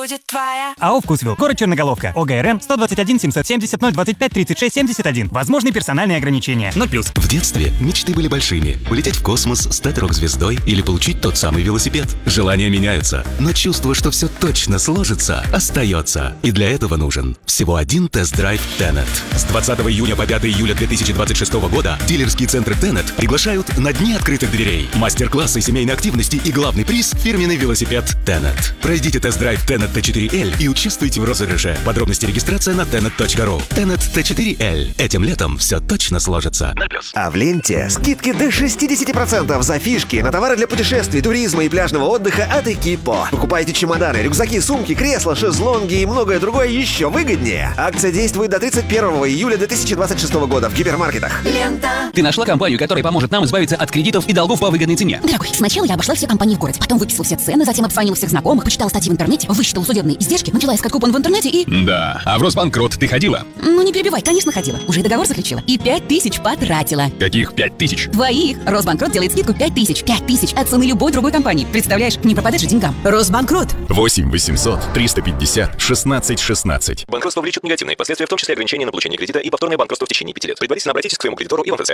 будет твоя. АО «Вкусвилл», город Черноголовка, ОГРН 121 770 025 36 71. Возможны персональные ограничения. 0+. В детстве мечты были большими. Полететь в космос, стать рок-звездой или получить тот самый велосипед. Желания меняются, но чувство, что все точно сложится, остается. И для этого нужен всего один тест-драйв Tenet. С 20 июня по 5 июля 2026 года дилерские центры Tenet приглашают на дни открытых дверей. Мастер-классы семейной активности и главный приз – фирменный велосипед Tenet. Пройдите тест-драйв Tenet T4L и участвуйте в розыгрыше. Подробности регистрация на tenet.ru. Tenet T4L. Этим летом все точно сложится. 0+. А в ленте скидки до 60% за фишки на товары для путешествий, туризма и пляжного отдыха от Экипо. Покупайте чемоданы, рюкзаки, сумки, кресла, шезлонги и многое другое еще выгоднее. Акция действует до 31 июля 2026 года в гипермаркетах. Лента. Ты нашла компанию, которая поможет нам избавиться от кредитов и долгов по выгодной цене? Дорогой, сначала я обошла все компании в городе, потом выписала все цены, затем обзвонила всех знакомых, почитала статьи в интернете, высчитала судебные издержки, начала искать купон в интернете и... Да. А в Росбанкрот ты ходила? Ну не перебивай, конечно ходила. Уже и договор заключила. И 5000 потратила. Каких 5000? Твоих. Росбанкрот делает скидку 5000. 5000 от цены любой другой компании. Представляешь, не пропадать же деньгам. Росбанкрот. 8 800 350 16 16. Банкротство влечет негативные последствия, в том числе ограничения на получение кредита и повторное банкротство в течение 5 лет. Предварительно обратитесь к своему кредитору и МФЦ.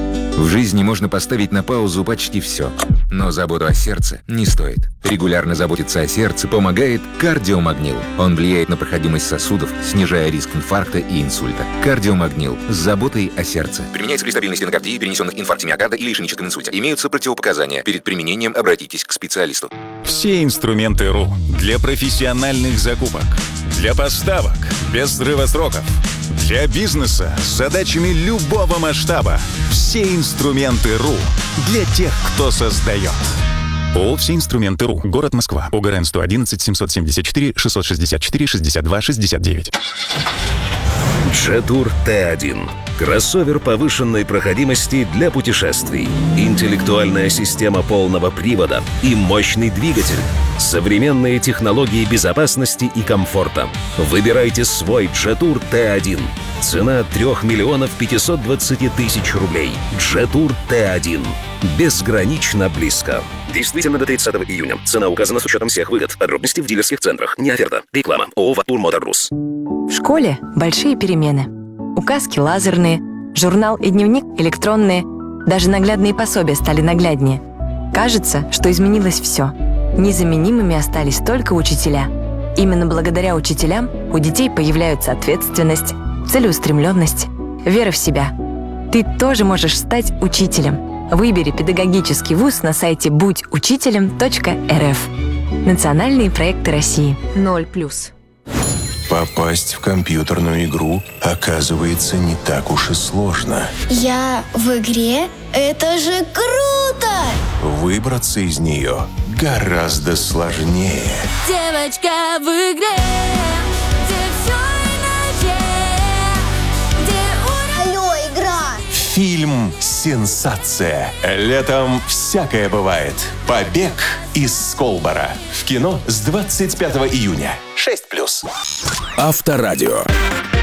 В жизни можно поставить на паузу почти все, но заботу о сердце не стоит. Регулярно заботиться о сердце помогает кардиомагнил. Он влияет на проходимость сосудов, снижая риск инфаркта и инсульта. Кардиомагнил с заботой о сердце. Применяется при стабильной стенокардии, перенесенных инфаркте миокарда или ишемическом инсульте. Имеются противопоказания. Перед применением обратитесь к специалисту. Все инструменты РУ для профессиональных закупок, для поставок без срыва сроков, для бизнеса с задачами любого масштаба. Все инструменты РУ для тех, кто создает. ООО «Все инструменты РУ». Город Москва. ОГРН 111 774 664 62 69. Jetour T1. Кроссовер повышенной проходимости для путешествий. Интеллектуальная система полного привода и мощный двигатель. Современные технологии безопасности и комфорта. Выбирайте свой Jetour T1. Цена 3 миллионов 520 тысяч рублей. Jetour T1. Безгранично близко. Действительно до 30 июня. Цена указана с учетом всех выгод. Подробности в дилерских центрах. Не оферта. Реклама. ООО «Ватур Моторрус». В школе большие перемены. Указки лазерные, журнал и дневник электронные. Даже наглядные пособия стали нагляднее. Кажется, что изменилось все. Незаменимыми остались только учителя. Именно благодаря учителям у детей появляются ответственность, целеустремленность, вера в себя. Ты тоже можешь стать учителем. Выбери педагогический вуз на сайте будьучителем.рф. Национальные проекты России. 0+. Попасть в компьютерную игру оказывается не так уж и сложно. Я в игре? Это же круто! Выбраться из нее гораздо сложнее. Девочка в игре, где все иначе, где уровень... Алло, игра! Фильм «Сенсация». Летом всякое бывает. Побег из Сколбора. В кино с 25 июня. 6+. Авторадио.